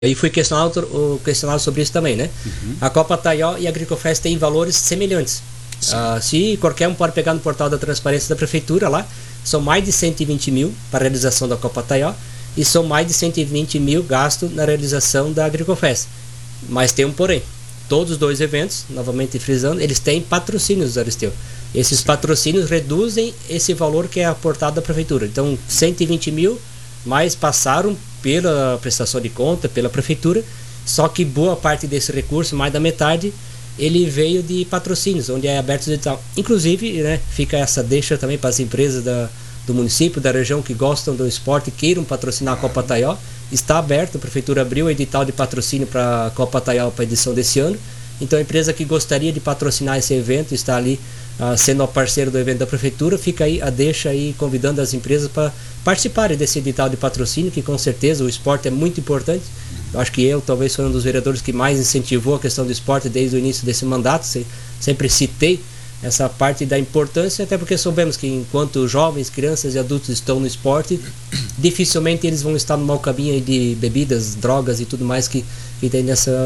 E fui questionado sobre isso também, né? A Copa Taió e a Agricofest têm valores semelhantes. Se qualquer um pode pegar no portal da transparência da prefeitura lá, são mais de 120 mil para a realização da Copa Taió e são mais de 120 mil gastos na realização da Agricofest. Mas tem um porém. Todos os dois eventos, novamente frisando, eles têm patrocínios, Aristeu. Esses patrocínios reduzem esse valor que é aportado da prefeitura. Então, 120 mil mais passaram pela prestação de conta, pela prefeitura, só que boa parte desse recurso, mais da metade, ele veio de patrocínios, onde é aberto o edital. Inclusive, né, fica essa deixa também para as empresas do município, da região que gostam do esporte e queiram patrocinar a Copa Taió. Está aberto, a prefeitura abriu o edital de patrocínio para a Copa Taió para a edição desse ano. Então a empresa que gostaria de patrocinar esse evento, está ali sendo o parceiro do evento da prefeitura, fica aí a deixa aí convidando as empresas para participarem desse edital de patrocínio, que com certeza o esporte é muito importante. Eu acho que talvez foi um dos vereadores que mais incentivou a questão do esporte desde o início desse mandato. Sempre citei essa parte da importância, até porque soubemos que enquanto jovens, crianças e adultos estão no esporte, dificilmente eles vão estar no mau caminho aí de bebidas, drogas e tudo mais que tem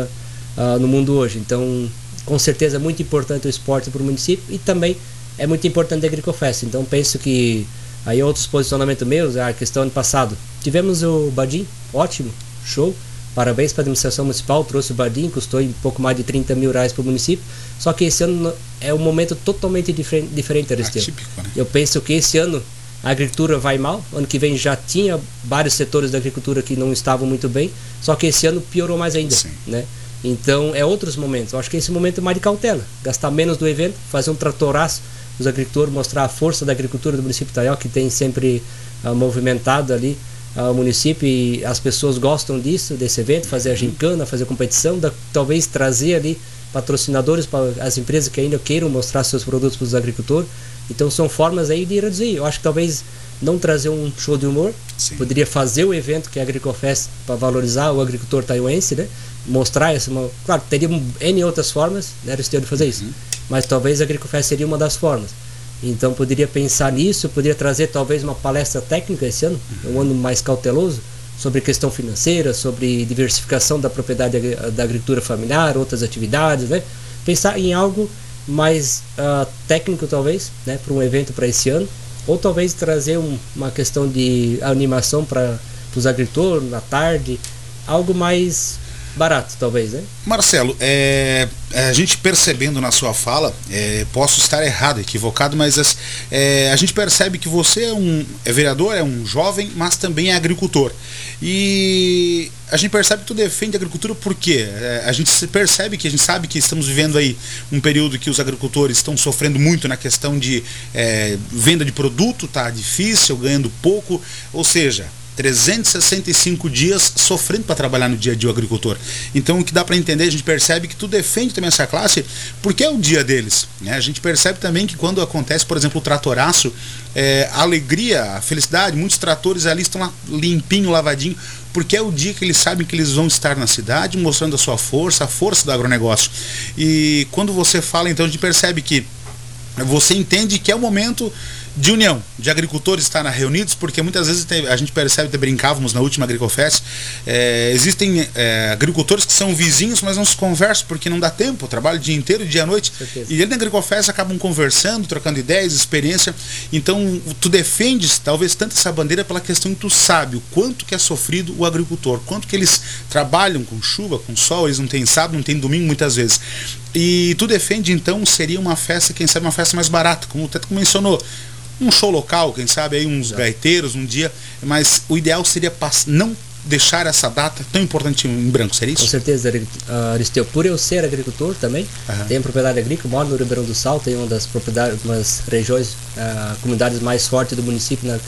no mundo hoje. Então, com certeza é muito importante o esporte para o município e também é muito importante a Agricofest. Então, penso que aí outros posicionamentos meus, a questão do passado. Tivemos o Badim, ótimo, show. Parabéns para a administração municipal, trouxe o Badim, custou um pouco mais de 30 mil reais para o município. Só que esse ano é um momento totalmente diferente, Aristeu. Atípico, né? Eu penso que esse ano a agricultura vai mal. Ano que vem já tinha vários setores da agricultura que não estavam muito bem. Só que esse ano piorou mais ainda, né? Então é outros momentos. Eu acho que esse momento é mais de cautela. Gastar menos do evento, fazer um tratoraço dos agricultores, mostrar a força da agricultura do município de Taió, que tem sempre movimentado ali o município, e as pessoas gostam desse evento, fazer a gincana, fazer a competição, talvez trazer ali patrocinadores para as empresas que ainda queiram mostrar seus produtos para os agricultores. Então são formas aí de reduzir. Eu acho que talvez não trazer um show de humor, poderia fazer o evento que é a Agricofest para valorizar o agricultor taiuense, né? Mostrar claro, teria N outras formas, né, Aristeu, de fazer isso, mas talvez a Agricofest seria uma das formas. Então poderia pensar nisso, poderia trazer talvez uma palestra técnica esse ano, um ano mais cauteloso, sobre questão financeira, sobre diversificação da propriedade da agricultura familiar, outras atividades, né? Pensar em algo mais técnico talvez, né, para um evento para esse ano, ou talvez trazer uma questão de animação para os agricultores na tarde, algo mais barato talvez, né? Marcelo, a gente percebendo na sua fala, posso estar errado, equivocado, mas a gente percebe que você é vereador, é um jovem, mas também é agricultor. E a gente percebe que tu defende a agricultura porque a gente percebe que a gente sabe que estamos vivendo aí um período que os agricultores estão sofrendo muito na questão de venda de produto, tá difícil, ganhando pouco, ou seja, 365 dias sofrendo para trabalhar no dia a dia o agricultor. Então o que dá para entender, a gente percebe que tu defende também essa classe porque é o dia deles, né? A gente percebe também que quando acontece, por exemplo, o tratoraço, a alegria, a felicidade, muitos tratores ali estão lá limpinho, lavadinho, porque é o dia que eles sabem que eles vão estar na cidade mostrando a sua força, a força do agronegócio. E quando você fala, então a gente percebe que você entende que é o momento de união, de agricultores estarem reunidos, porque muitas vezes a gente percebe, até brincávamos na última Agricofest, existem agricultores que são vizinhos, mas não se conversam porque não dá tempo, trabalho o dia inteiro, dia à noite, e dentro da Agricofest acabam conversando, trocando ideias, experiência. Então tu defendes talvez tanto essa bandeira pela questão que tu sabe o quanto que é sofrido o agricultor, quanto que eles trabalham com chuva, com sol, eles não têm sábado, não têm domingo muitas vezes. E tu defende, então, seria uma festa, quem sabe uma festa mais barata, como o Teto mencionou, um show local, quem sabe aí uns gaiteiros um dia, mas o ideal seria não deixar essa data tão importante em branco, seria isso? Com certeza, Aristeu. Por eu ser agricultor também, tenho propriedade agrícola, moro no Ribeirão do Sal, tenho uma das propriedades, umas regiões, comunidades mais fortes do município